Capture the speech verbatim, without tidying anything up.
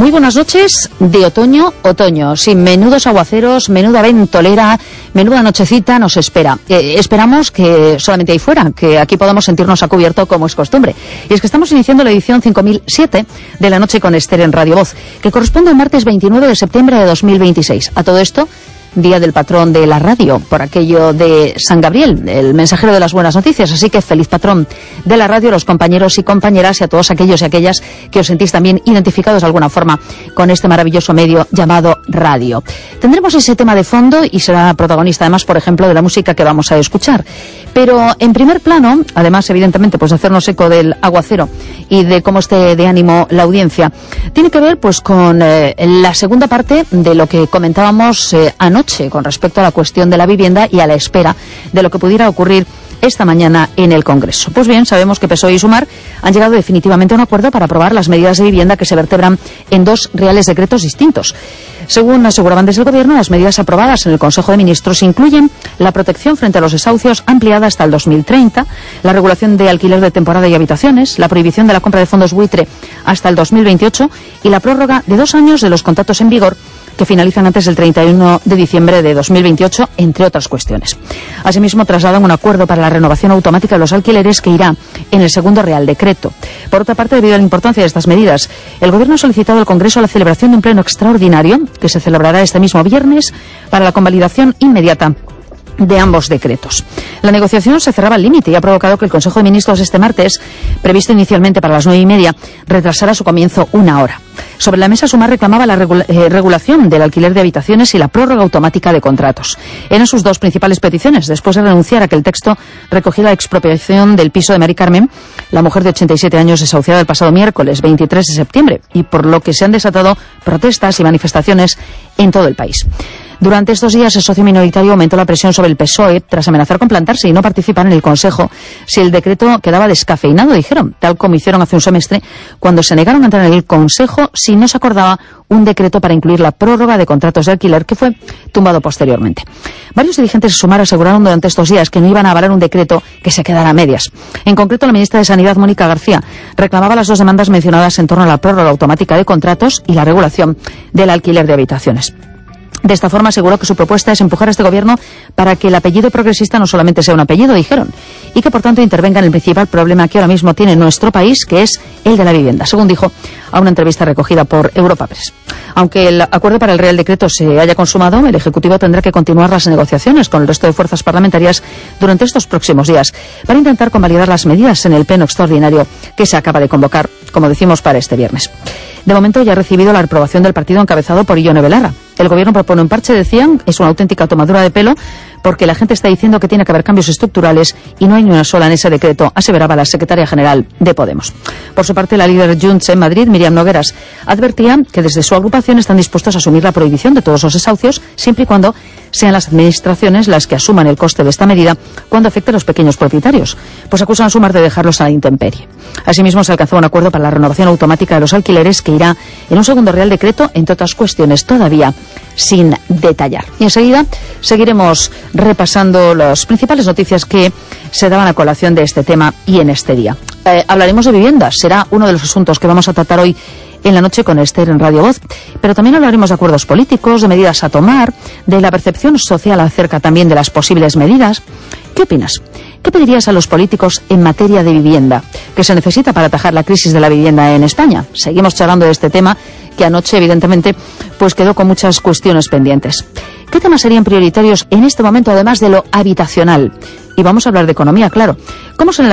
Muy buenas noches de otoño, otoño, sin menudos aguaceros, menuda ventolera, menuda nochecita nos espera. Eh, esperamos que solamente ahí fuera, que aquí podamos sentirnos a cubierto como es costumbre. Y es que estamos iniciando la edición cinco mil siete de La Noche con Esther en Radio Voz, que corresponde al martes veintinueve de septiembre de dos mil veintiséis. A todo esto, Día del Patrón de la Radio, por aquello de San Gabriel, el mensajero de las buenas noticias. Así que feliz patrón de la radio, los compañeros y compañeras y a todos aquellos y aquellas que os sentís también identificados de alguna forma con este maravilloso medio llamado radio. Tendremos ese tema de fondo y será protagonista además, por ejemplo, de la música que vamos a escuchar. Pero en primer plano, además evidentemente pues de hacernos eco del aguacero y de cómo esté de ánimo la audiencia, tiene que ver pues con eh, la segunda parte de lo que comentábamos eh, anoche con respecto a la cuestión de la vivienda y a la espera de lo que pudiera ocurrir esta mañana en el Congreso. Pues bien, sabemos que P S O E y Sumar han llegado definitivamente a un acuerdo para aprobar las medidas de vivienda que se vertebran en dos reales decretos distintos. Según aseguraban desde el Gobierno, las medidas aprobadas en el Consejo de Ministros incluyen la protección frente a los desahucios ampliada hasta el dos mil treinta, la regulación de alquiler de temporada y habitaciones, la prohibición de la compra de fondos buitre hasta el dos mil veintiocho y la prórroga de dos años de los contratos en vigor que finalizan antes del treinta y uno de diciembre de dos mil veintiocho, entre otras cuestiones. Asimismo, trasladan un acuerdo para la renovación automática de los alquileres que irá en el segundo Real Decreto. Por otra parte, debido a la importancia de estas medidas, el Gobierno ha solicitado al Congreso la celebración de un pleno extraordinario que se celebrará este mismo viernes para la convalidación inmediata de ambos decretos. La negociación se cerraba al límite y ha provocado que el Consejo de Ministros este martes, previsto inicialmente para las nueve y media, retrasara su comienzo una hora. Sobre la mesa, Sumar reclamaba la regula eh, regulación del alquiler de habitaciones y la prórroga automática de contratos. Eran sus dos principales peticiones, después de renunciar a que el texto recogiera la expropiación del piso de Mari Carmen, la mujer de ochenta y siete años desahuciada el pasado miércoles veintitrés de septiembre, y por lo que se han desatado protestas y manifestaciones en todo el país. Durante estos días, el socio minoritario aumentó la presión sobre el P S O E tras amenazar con plantarse y no participar en el Consejo si el decreto quedaba descafeinado, dijeron, tal como hicieron hace un semestre cuando se negaron a entrar en el Consejo si no se acordaba un decreto para incluir la prórroga de contratos de alquiler que fue tumbado posteriormente. Varios dirigentes de Sumar aseguraron durante estos días que no iban a avalar un decreto que se quedara a medias. En concreto, la ministra de Sanidad, Mónica García, reclamaba las dos demandas mencionadas en torno a la prórroga automática de contratos y la regulación del alquiler de habitaciones. De esta forma aseguró que su propuesta es empujar a este Gobierno para que el apellido progresista no solamente sea un apellido, dijeron, y que por tanto intervenga en el principal problema que ahora mismo tiene nuestro país, que es el de la vivienda, según dijo a una entrevista recogida por Europa Press. Aunque el acuerdo para el Real Decreto se haya consumado, el Ejecutivo tendrá que continuar las negociaciones con el resto de fuerzas parlamentarias durante estos próximos días para intentar convalidar las medidas en el pleno extraordinario que se acaba de convocar, como decimos, para este viernes. De momento ya ha recibido la aprobación del partido encabezado por Ione Belarra. El Gobierno propone un parche, decían, es una auténtica tomadura de pelo porque la gente está diciendo que tiene que haber cambios estructurales y no hay ni una sola en ese decreto, aseveraba la secretaria general de Podemos. Por su parte, la líder Junts en Madrid, Miriam Nogueras, advertía que desde su agrupación están dispuestos a asumir la prohibición de todos los desahucios siempre y cuando sean las administraciones las que asuman el coste de esta medida cuando afecte a los pequeños propietarios, pues acusan a Sumar de dejarlos a la intemperie. Asimismo, se alcanzó un acuerdo para la renovación automática de los alquileres que irá en un segundo Real Decreto, entre otras cuestiones todavía sin detallar. Y enseguida seguiremos repasando las principales noticias que se daban a colación de este tema y en este día. Eh, hablaremos de viviendas, será uno de los asuntos que vamos a tratar hoy en La Noche con Esther en Radio Voz, pero también hablaremos de acuerdos políticos, de medidas a tomar, de la percepción social acerca también de las posibles medidas. ¿Qué opinas? ¿Qué pedirías a los políticos en materia de vivienda que se necesita para atajar la crisis de la vivienda en España? Seguimos charlando de este tema que anoche, evidentemente, pues quedó con muchas cuestiones pendientes. ¿Qué temas serían prioritarios en este momento, además de lo habitacional? Y vamos a hablar de economía, claro. ¿Cómo son